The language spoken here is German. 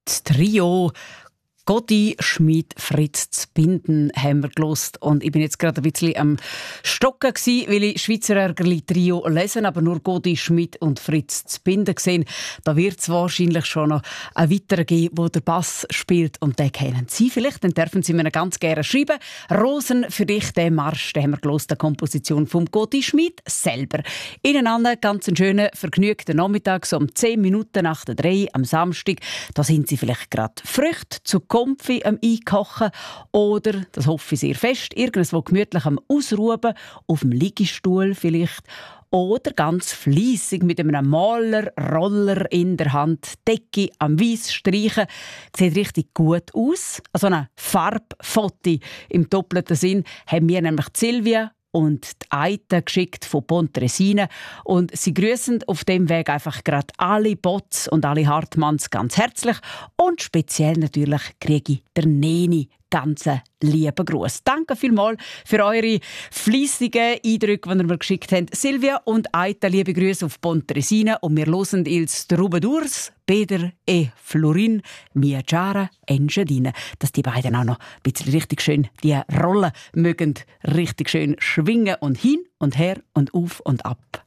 Das Trio Gotti, Schmid, Fritz Zbinden haben wir gehört. Und ich bin jetzt gerade ein bisschen am Stocken gsi, weil ich Schweizer Ärgerli Trio lesen, aber nur Gotti, Schmid und Fritz Zbinden gesehen. Da wird es wahrscheinlich schon noch einen weiteren geben, der den Bass spielt. Und den kennen Sie vielleicht, dann dürfen Sie mir ganz gerne schreiben. «Rosen für dich», den Marsch, den haben wir gehört, der Komposition vom Gotti Schmid selber. Ihnen allen ganz einen schönen, vergnügten Nachmittag, so um 10 Minuten nach der 3 am Samstag. Da sind Sie vielleicht gerade Früchte zu Comfy am Einkochen oder, das hoffe ich sehr fest, irgendwo gemütlich am Ausruhen, auf dem Liegestuhl vielleicht. Oder ganz fleissig mit einem Malerroller in der Hand, Decke am Weiss streichen. Sieht richtig gut aus. Also ein Farbfoto im doppelten Sinn haben mir nämlich Silvia und die Aite geschickt von Pontresina. Und sie grüßen auf dem Weg einfach gerade alle Bots und alle Hartmanns ganz herzlich. Und speziell natürlich kriege ich der Neni ganz lieben Gruß. Danke vielmals für eure fleissigen Eindrücke, die ihr mir geschickt habt. Silvia und Aita, liebe Grüße auf Pontresina. Und wir hören ils Troubadours, Peter e Florin, Mia Ciara, Engadina. Dass die beiden auch noch ein bisschen richtig schön die Rolle mögen, richtig schön schwingen und hin und her und auf und ab.